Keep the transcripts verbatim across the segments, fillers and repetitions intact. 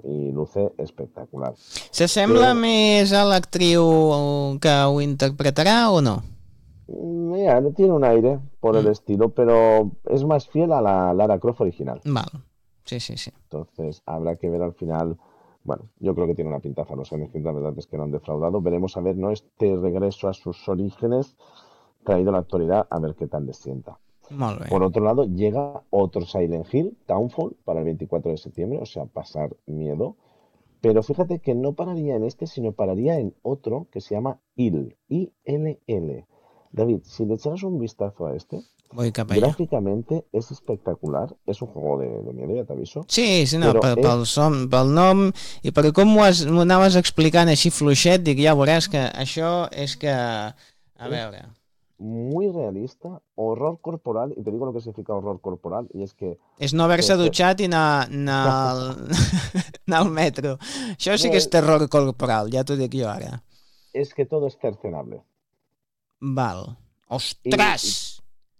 i luce espectacular. S'assembla Però, més a l'actriu que ho interpretarà o no? mira, tiene un aire por el Mm, estilo, pero es más fiel a la Lara Croft original. val. Sí, sí, sí. Entonces, habrá que ver al final. Bueno, yo creo que tiene una pintaza. Los N F L, la verdad es que no han defraudado. Veremos a ver, ¿no? Este regreso a sus orígenes traído a la actualidad, a ver qué tal les sienta. Molt bé. Por otro lado, llega otro Silent Hill, Downfall, para el veinticuatro de septiembre, o sea, pasar miedo. Pero fíjate que no pararía en este, sino pararía en otro que se llama Ill, I L L. David, si le echaras un vistazo a este, Vull cap allà. gráficamente es espectacular. Es un juego de, de miedo, ya te aviso. Sí, sí, no, Pero pel, pel, es som, pel nom i per com m'ho has- m'ho anaves explicant així fluixet, dic, ja veuràs que això és que... A Es veure... muy realista, horror corporal, y te digo lo que significa horror corporal, y es que És no haver-se te, te- dutxat i anar, anar, al, anar al metro. Això sí que és no, terror corporal, ja t'ho dic jo ara. es que todo es cercenable. Val. Y, Ostres! y-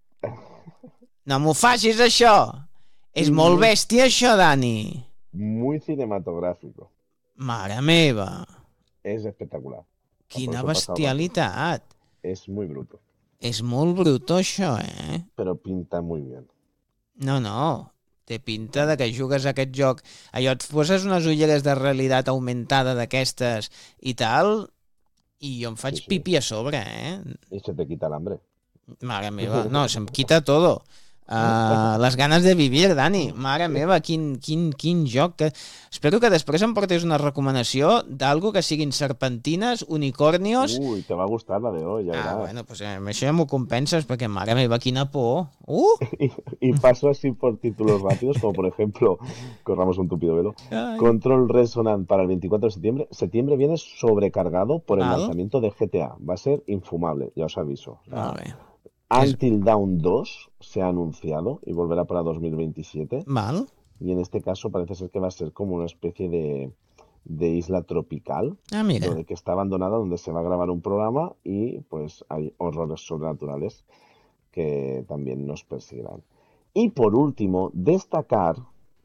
No m'ho facis, això! És y molt muy, bèstia, això, Dani. muy cinematográfico. Mare meva. Es espectacular. Ah, por Quina eso pasa el rato. bestialitat. Es muy bruto, És molt brutó, això, eh? pero pinta muy bien. No, no. Té pinta Pinta de muy que bien. jugues a aquest joc. Allò, et poses unes ulleres de realitat augmentada d'aquestes i tal, i jo em Sí, faig sí. pipi a sobre, eh? Y se te quita el hambre. Mare meva, no, se'm quita todo. Uh, les ganes de vivir, Dani. Mare meva, quin, quin, quin joc. Que... Espero que després em portés una recomanació d'algo que siguin serpentines, unicornios... Uy, te va a gustar la de hoy, ya Ah, verás. bueno, pues eh, amb això ja m'ho compenses, perquè mare meva, quina por. Uh! Y, y paso así por títulos rápidos, como por ejemplo, corramos un tupido velo. Ai. Control Resonant para el veinticuatro de septiembre. Septiembre viene sobrecargado por el Val, lanzamiento de G T A. Va a ser infumable, ya os aviso. O sea, molt bé. És... Until Dawn dos se ha anunciado y volverá para dos mil veintisiete. Val. Y en este caso parece ser que va a ser como una especie de, de isla tropical, Ah, mira. donde que está abandonada, donde se va a grabar un programa y pues hay horrores sobrenaturales que también nos perseguirán. Y por último, destacar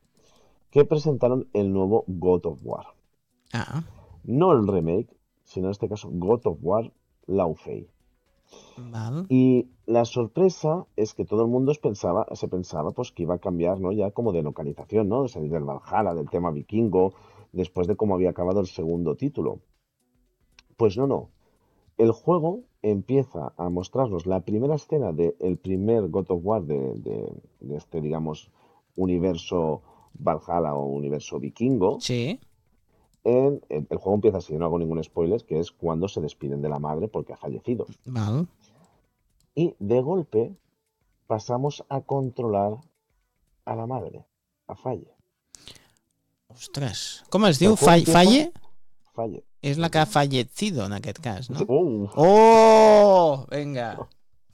que presentaron el nuevo God of War. Ah, No el remake, sino en este caso God of War Lao Fei. val. Y la sorpresa es que todo el mundo pensaba, se pensaba pues que iba a cambiar, ¿no? Ya como de localización, ¿no? De salir del Valhalla, del tema vikingo, después de cómo había acabado el segundo título. Pues no, no. El juego empieza a mostrarnos la primera escena del primer God of War de, de- de este, digamos, universo Valhalla o universo vikingo. Sí. En, el, el juego empieza así, no hago ningún spoiler, que es cuando se despiden de la madre porque ha fallecido. Val. Y de golpe pasamos a controlar a la madre, a Falle. Ostres. Com es El diu? juego Fall, empieza falle? Falle. És la que ha fallecido en aquest cas, no? Uh, Oh, venga.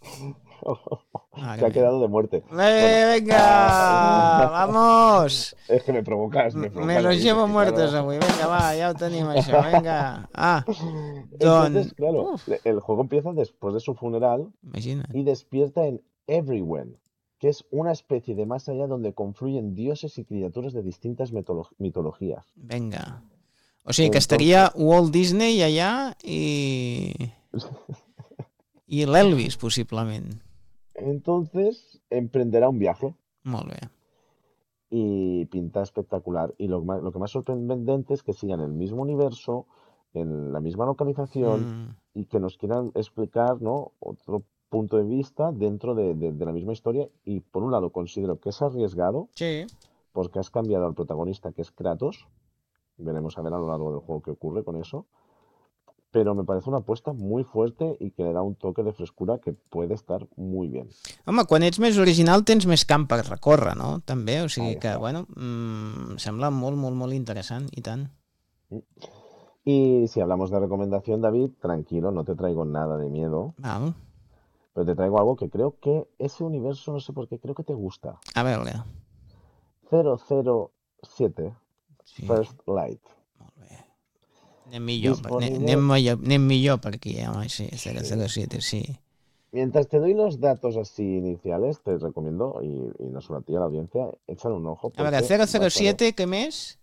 Mare se ha meva. quedado de muerte. Eh, Bueno, venga, vamos. es que me provocas, me Me provocas. los David, llevo es que muertos claro. avui. Vinga, va, ja ho tenim això. Vinga. Ah, Entonces, doncs... claro, Uf, le- el juego empieza después de su funeral imagina't. y despierta en Everywhere, que es una especie de más allá donde confluyen dioses y criaturas de distintas metolo- mitologías. Vinga. O sigui que Entonces, estaria Walt Disney allà i... i l'Elvis, possiblement. entonces emprenderá un viaje Molt bé. y pinta espectacular. Y lo, más- lo que más sorprendente es que sigan el mismo universo, en la misma localización Mm, y que nos quieran explicar, ¿no? Otro punto de vista dentro de, de- de la misma historia. Y por un lado considero que es arriesgado sí. porque has cambiado al protagonista que es Kratos. Veremos a ver a lo largo del juego qué ocurre con eso. Pero me parece una apuesta muy fuerte y que le da un toque de frescura que puede estar muy bien. Home, quan ets més original tens més camp per recórrer, no? També, o sigui Ahí que, está. bueno, mm, em sembla molt, molt, molt interessant, i tant. Y si hablamos de recomendación, David, tranquilo, no te traigo nada de miedo, Val. pero te traigo algo que creo que ese universo, no sé por qué, creo que te gusta. A veure. cero cero siete Sí, First Light. molt bé. Anem millor, per- anem, Disponible. anem, millor, anem millor per aquí, home, sí, zero zero siete, sí. Mientras te doy los datos así iniciales, te recomiendo, y, y no solo a ti, a la audiencia, échale un ojo A veure, porque vas a ver. zero zero siete, què més?